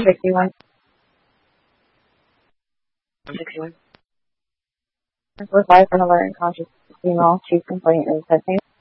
61. 61. With life and alert and conscious female chief complaint is testing.